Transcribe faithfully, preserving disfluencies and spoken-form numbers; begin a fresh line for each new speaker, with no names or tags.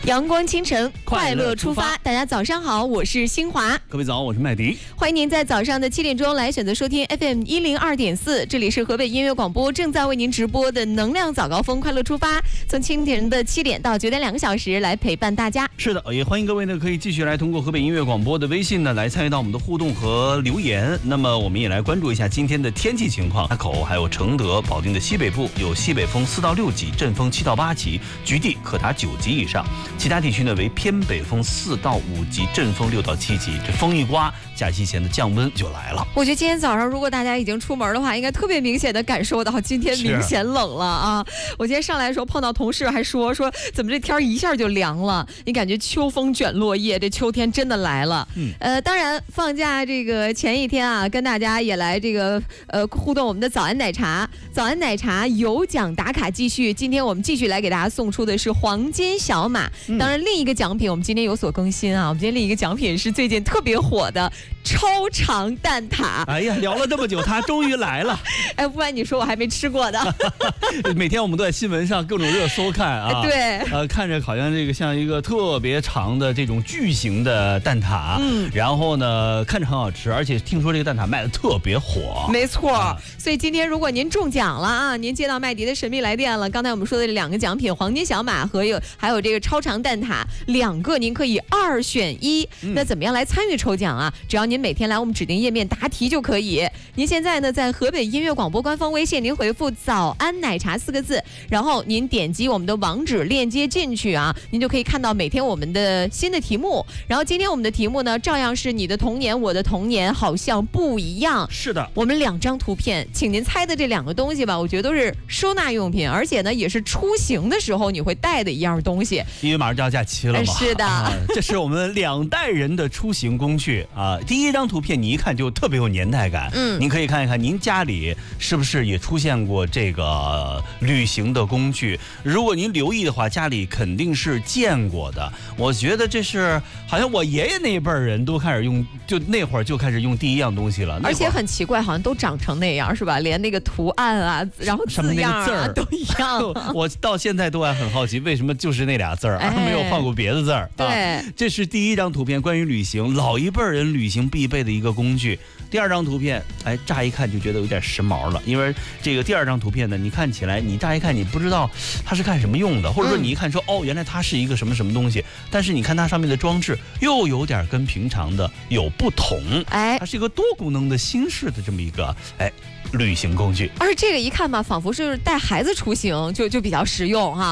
阳光清晨，快乐出发。大家早上好，我是新华。
各位早，我是麦迪。
欢迎您在早上的七点钟来选择收听 F M 一零二点四，这里是河北音乐广播正在为您直播的能量早高峰快乐出发，从清晨的七点到九点两个小时来陪伴大家。
是的，也欢迎各位呢可以继续来通过河北音乐广播的微信呢来参与到我们的互动和留言。那么我们也来关注一下今天的天气情况。海口还有承德、保定的西北部有西北风四到六级，阵风七到八级，局地可达九级以上。其他地区呢为偏北风四到五级，阵风六到七级。这风一刮，假期前的降温就来了。
我觉得今天早上如果大家已经出门的话，应该特别明显的感受到今天明显冷了啊！我今天上来的时候碰到同事还说说怎么这天一下就凉了，你感觉秋风卷落叶，这秋天真的来了。嗯，呃，当然放假这个前一天啊，跟大家也来这个呃互动我们的早安奶茶，早安奶茶有奖打卡继续。今天我们继续来给大家送出的是黄金小马。当然，另一个奖品我们今天有所更新啊，我们今天另一个奖品是最近特别火的超长蛋挞。
哎呀，聊了这么久，它终于来了。
哎，不瞒你说，我还没吃过的。
每天我们都在新闻上各种热搜看啊。
对。
呃，看着好像这个像一个特别长的这种巨型的蛋挞，嗯，然后呢看着很好吃，而且听说这个蛋挞卖的特别火。
没错。啊、所以今天如果您中奖了啊，您接到麦迪的神秘来电了，刚才我们说的这两个奖品，黄金小马和有还有这个超长蛋挞，两个您可以二选一。嗯、那怎么样来参与抽奖啊？只要您每天来我们指定页面答题就可以。您现在呢在河北音乐广播官方微信，您回复早安奶茶四个字，然后您点击我们的网址链接进去啊，您就可以看到每天我们的新的题目。然后今天我们的题目呢照样是你的童年我的童年好像不一样。
是的，
我们两张图片，请您猜的这两个东西吧，我觉得都是收纳用品，而且呢也是出行的时候你会带的一样东西。
因为马上就要假期了嘛。
是的、
啊、这是我们两代人的出行工具啊。第一张图片你一看就特别有年代感，嗯，您可以看一看您家里是不是也出现过这个旅行的工具。如果您留意的话，家里肯定是见过的。我觉得这是好像我爷爷那一辈人都开始用，就那会儿就开始用第一样东西了。
而且很奇怪，好像都长成那样，是吧？连那个图案啊，然后字样啊、那个、字都一样。
我到现在都还很好奇，为什么就是那俩字儿，而没有换过别的字儿。
对、
啊，这是第一张图片，关于旅行，老一辈人旅行必备的一个工具。第二张图片，哎，乍一看就觉得有点时髦了，因为这个第二张图片呢，你看起来，你乍一看你不知道它是干什么用的，或者说你一看说、嗯、哦，原来它是一个什么什么东西，但是你看它上面的装置又有点跟平常的有不同，哎，它是一个多功能的新式的这么一个哎旅行工具。
而这个一看吧，仿佛是带孩子出行就就比较实用哈。